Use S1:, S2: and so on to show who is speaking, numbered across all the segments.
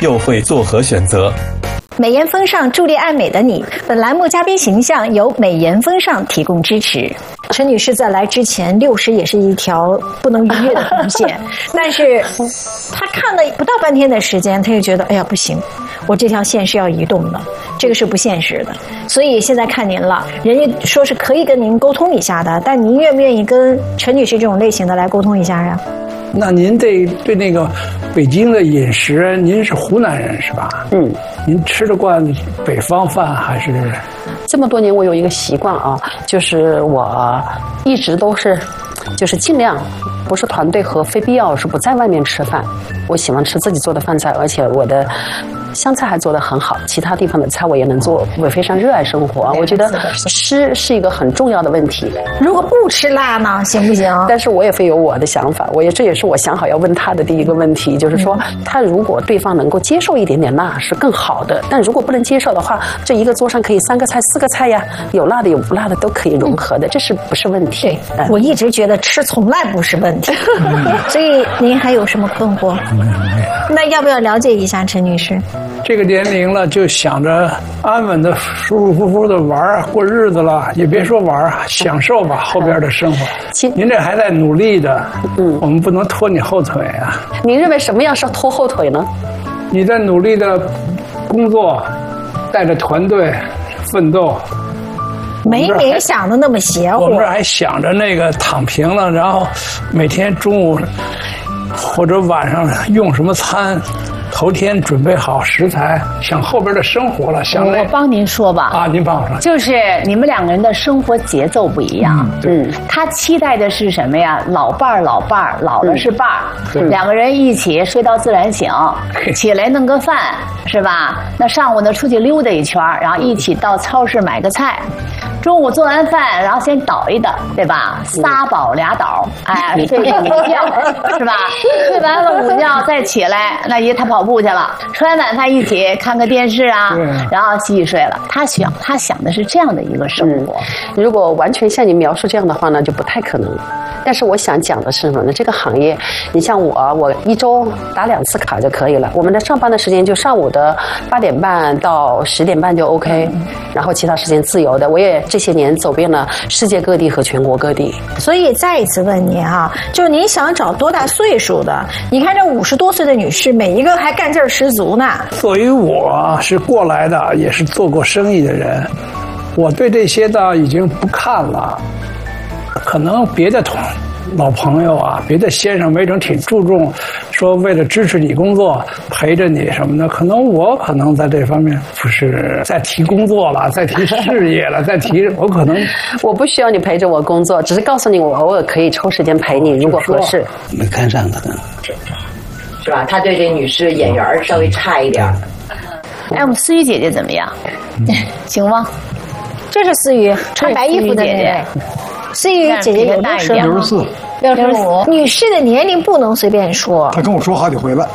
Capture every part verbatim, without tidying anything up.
S1: 又会作何选择？
S2: 美颜风尚，助力爱美的你。本栏目嘉宾形象由美颜风尚提供支持。陈女士在来之前，六十也是一条不能逾越的红线，但是她看了不到半天的时间，她就觉得，哎呀，不行，我这条线是要移动的，这个是不现实的。所以现在看您了，人家说是可以跟您沟通一下的，但您愿不愿意跟陈女士这种类型的来沟通一下呀？
S3: 那您对对那个北京的饮食，您是湖南人是吧？嗯，您吃得惯北方饭还是？
S4: 这么多年，我有一个习惯啊，就是我一直都是，就是尽量不是团队和非必要是不在外面吃饭。我喜欢吃自己做的饭菜，而且我的湘菜还做得很好，其他地方的菜我也能做，我非常热爱生活。我觉得吃是一个很重要的问题。
S2: 如果不吃辣呢，行不行？
S4: 但是我也会有我的想法，我也这也是我想好要问他的第一个问题，就是说他如果对方能够接受一点点辣是更好的，但如果不能接受的话，这一个桌上可以三个菜四个菜呀，有辣的有不辣的都可以融合的，这是不是问题？
S2: 对，嗯、我一直觉得吃从来不是问题，所以您还有什么困惑？那要不要了解一下陈女士？
S3: 这个年龄了，就想着安稳的、舒舒服服的玩过日子了，也别说玩，享受吧后边的生活。您这还在努力的，嗯，我们不能拖你后腿啊。
S4: 您认为什么样是拖后腿呢？
S3: 你在努力的工作，带着团队奋斗。
S2: 没您想的那么邪乎。
S3: 我们这还想着那个躺平了，然后每天中午或者晚上用什么餐。头天准备好食材，想后边的生活了，想
S5: 我帮您说吧。
S3: 啊，您帮我说。
S5: 就是你们两个人的生活节奏不一样。嗯，嗯他期待的是什么呀？老伴儿，老伴儿，老了是伴儿，嗯、两个人一起睡到自然醒，起来弄个饭，是吧？那上午呢出去溜达一圈，然后一起到超市买个菜。中午做完饭，然后先倒一倒，对吧？仨饱俩倒，哎，睡个午觉，是吧？睡完了午觉再起来，那爷他跑步去了。吃完晚饭一起看个电视啊，然后继续睡了。他想，他想的是这样的一个生活。
S4: 嗯、如果完全像你描述这样的话呢，就不太可能。但是我想讲的是什么呢？这个行业，你像我，我一周打两次卡就可以了。我们的上班的时间就上午的八点半到十点半就 OK，、嗯、然后其他时间自由的。我也这些年走遍了世界各地和全国各地。
S2: 所以再一次问您啊，就是您想找多大岁数的？你看这五十多岁的女士，每一个还干劲儿十足呢。
S3: 作为我是过来的，也是做过生意的人，我对这些倒已经不看了。可能别的同老朋友啊，别的先生没准挺注重，说为了支持你工作，陪着你什么的。可能我可能在这方面不是在提工作了，在提事业了，在提我可能
S4: 我不需要你陪着我工作，只是告诉你我偶尔可以抽时间陪你，如果合适。
S6: 没看上可能
S7: 是吧？他对这女士眼缘稍微差一点。
S5: 哎，我们思雨姐姐怎么样？行吗？
S2: 这是思雨穿白衣服的那位。思雨姐姐有六十
S8: 六十四，
S2: 六十五。女士的年龄不能随便说。
S8: 她跟我说好几回了，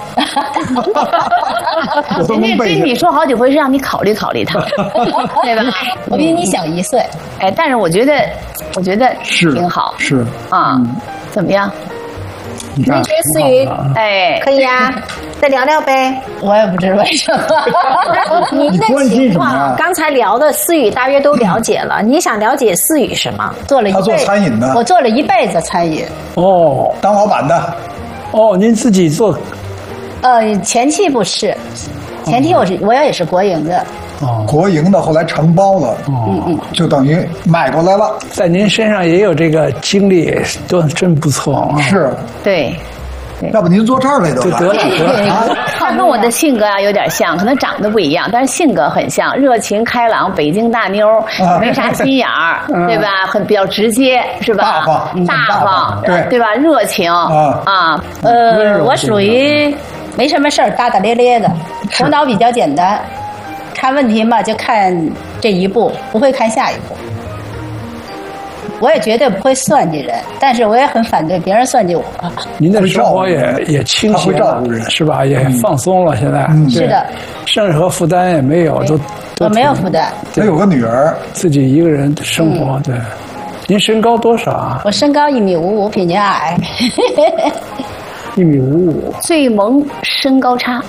S8: 我都能背。
S5: 跟你说好几回是让你考虑考虑她，对吧？
S9: 我比你小一岁，
S5: 哎，但是我觉得，我觉得挺好，
S8: 是
S5: 啊，嗯、怎么样？
S2: 你觉得思雨，
S5: 哎，
S2: 可以啊，再聊聊呗。
S9: 我也不知为什么。
S2: 您的情况，刚才聊的思雨大约都了解了。你想了解思雨什么？
S9: 做了一辈子，
S8: 他做餐饮的，
S9: 我做了一辈子餐饮。
S3: 哦，
S8: 当老板的。
S3: 哦，您自己做？
S9: 呃，前期不是，前期我是我也是国营的。
S8: 哦，国营的后来承包了，嗯嗯，就等于买过来了。
S3: 在您身上也有这个经历，都真不错啊。
S8: 是，
S5: 对，
S8: 要不您坐这儿来得了。
S3: 得了得了。
S5: 他跟我的性格啊有点像，可能长得不一样，但是性格很像，热情开朗，北京大妞，没啥心眼儿，对吧？很比较直接，是吧？
S8: 大方，
S5: 大方，
S8: 对
S5: 对吧？热情啊，
S9: 呃，我属于没什么事儿，大大咧咧的，头脑比较简单。看问题嘛，就看这一步，不会看下一步。我也绝对不会算计人，但是我也很反对别人算计我。
S3: 您的生活也也清闲了，是吧？也放松了，现在、嗯、
S9: 是的，
S3: 任何负担也没有，都
S9: 我没有负担。
S8: 他有个女儿，
S3: 自己一个人生活。嗯、对，您身高多少啊？
S9: 我身高一米五五，比您矮。
S3: 一米五五，
S5: 最萌身高差。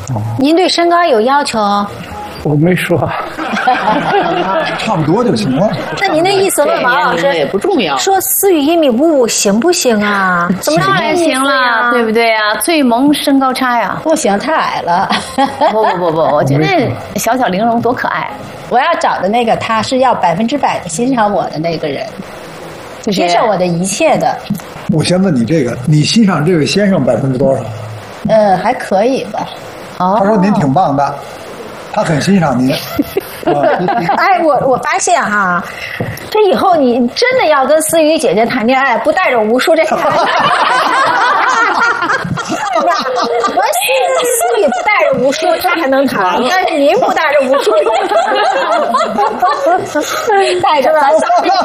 S2: 您对身高有要求？
S3: 我没说，
S8: 差不多就行了。
S2: 那您的意思问王老师
S5: 也不重要，
S2: 说思雨一米五五行不行啊？怎么
S5: 当然行了，对不对啊？最萌身高差呀！
S9: 不行，太矮了。
S5: 不不不不，我觉得小巧玲珑多可爱。
S9: 我要找的那个他是要百分之百的欣赏我的那个人，接受我的一切的。
S8: 我先问你这个，你欣赏这位先生百分之多少？
S9: 嗯，还可以吧。
S2: 哦，
S8: 他说您挺棒的，他很欣赏您。
S2: 哎，我我发现哈，这以后你真的要跟思雨姐姐谈恋爱，不带着无数这个。我思雨带着无数，他还能谈，但是您不带着无数，带着吧。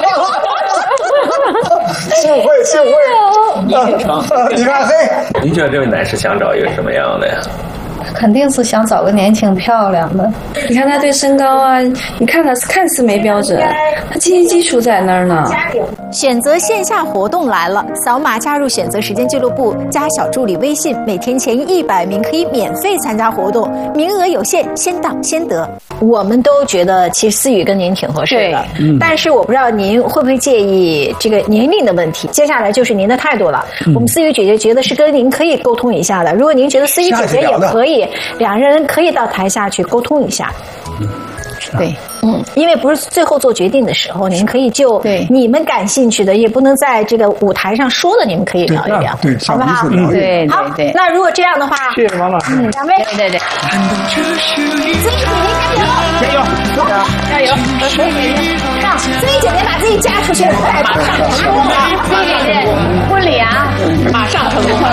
S8: 幸会幸会，你看嘿，
S1: 您觉得这位男士想找一个什么样的呀？
S6: 肯定是想找个年轻漂亮的。你看他对身高啊，你看他看似没标准，他经济基础在那儿呢。
S2: 选择线下活动来了，扫码加入选择时间俱乐部，加小助理微信，每天前一百名可以免费参加活动，名额有限，先到先得。我们都觉得其实思雨跟您挺合适的，嗯、但是我不知道您会不会介意这个年龄的问题。接下来就是您的态度了。嗯、我们思雨姐姐觉得是跟您可以沟通一下的，如果您觉得思雨姐姐也可以，两人可以到台下去沟通一下。
S3: 嗯
S2: 对，嗯，因为不是最后做决定的时候，您可以就你们感兴趣的，也不能在这个舞台上说的，你们可以聊一聊，
S8: 对，
S2: 好不好？
S8: 嗯，
S5: 对对
S2: 好，那如果这样的话，
S3: 谢谢王老师，
S2: 嗯，两位，
S5: 对对对，
S2: 自己加油，加油，
S5: 加油！
S2: 让自己姐姐把自己嫁出去，马上成功了，
S5: 自己姐姐婚礼啊，马上成功了。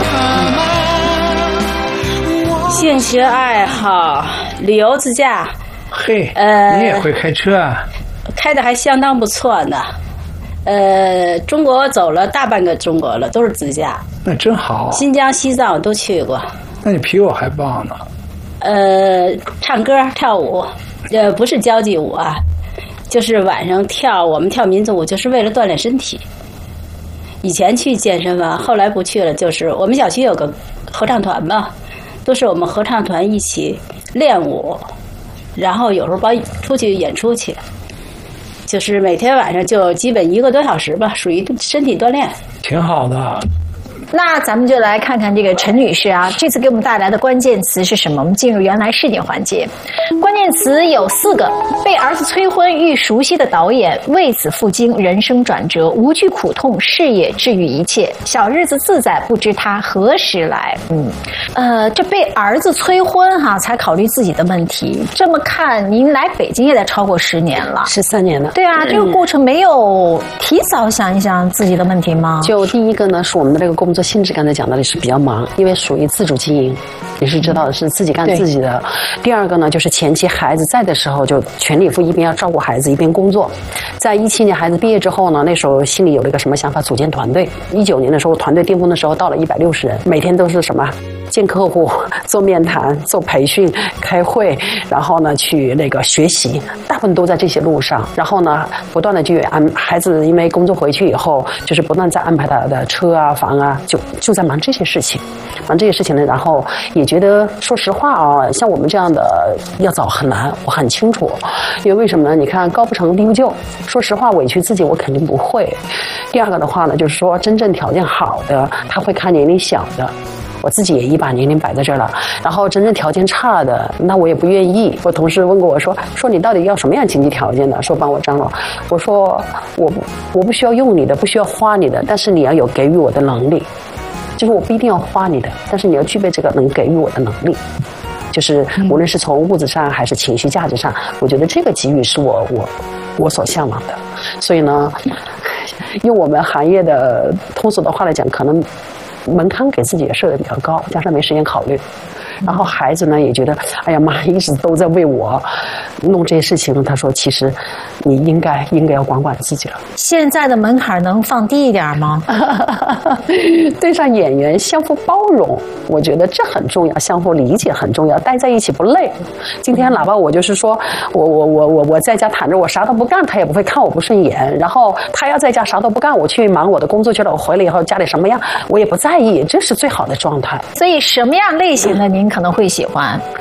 S6: 兴趣爱好，旅游自驾。
S3: 嘿，
S6: 呃，
S3: 你也会开车啊？
S6: 开的还相当不错呢。呃，中国走了大半个中国了，都是自驾。
S3: 那真好。
S6: 新疆、西藏我都去过。
S3: 那你比我还棒呢。
S6: 呃，唱歌跳舞，呃，不是交际舞啊，就是晚上跳。我们跳民族舞就是为了锻炼身体。以前去健身房，后来不去了。就是我们小区有个合唱团嘛，都是我们合唱团一起练舞。然后有时候包出去演出去，就是每天晚上就基本一个多小时吧，属于身体锻炼，
S3: 挺好的。
S2: 那咱们就来看看这个陈女士啊，这次给我们带来的关键词是什么？我们进入原来试点环节，关键词有四个：被儿子催婚遇熟悉的导演，为子赴京人生转折，无惧苦痛，事业治愈一切，小日子自在，不知他何时来。嗯，呃，这被儿子催婚哈、啊，才考虑自己的问题。这么看，您来北京也得超过十年了，
S4: 十三年了。
S2: 对啊，这个过程没有提早想一想自己的问题吗？
S4: 就第一个呢，是我们的这个工作性质，刚才讲到的是比较忙，因为属于自主经营，你是知道的，是自己干自己的。第二个呢，就是前期孩子在的时候，就全力以赴，一边要照顾孩子，一边工作。在一七年孩子毕业之后呢，那时候心里有了一个什么想法，组建团队。一九年的时候，团队巅峰的时候到了一百六十人，每天都是什么见客户、做面谈、做培训、开会，然后呢去那个学习，大部分都在这些路上。然后呢，不断的去安孩子，因为工作回去以后，就是不断在安排他的车啊、房啊，就就在忙这些事情，忙这些事情呢。然后也觉得，说实话啊，像我们这样的要找很难，我很清楚。因为为什么呢？你看高不成低不就，说实话委屈自己我肯定不会。第二个的话呢，就是说真正条件好的，他会看年龄小的。我自己也一把年龄摆在这儿了，然后真正条件差的，那我也不愿意。我同事问过我说：“说你到底要什么样经济条件的？说帮我张罗。”我说：“我我不需要用你的，不需要花你的，但是你要有给予我的能力。就是我不一定要花你的，但是你要具备这个能给予我的能力。就是无论是从物质上还是情绪价值上，我觉得这个给予是我我我所向往的。所以呢，用我们行业的通俗的话来讲，可能。”门槛给自己也设的比较高，加上没时间考虑，然后孩子呢也觉得，哎呀妈，一直都在为我弄这些事情，他说其实你应该应该要管管自己了。
S2: 现在的门槛能放低一点吗？
S4: 对上演员相互包容，我觉得这很重要，相互理解很重要，待在一起不累。今天哪怕我就是说我我我我我在家躺着，我啥都不干，他也不会看我不顺眼。然后他要在家啥都不干，我去忙我的工作去了，我回来以后家里什么样我也不在意，这是最好的状态。
S2: 所以什么样类型的您可能会喜欢？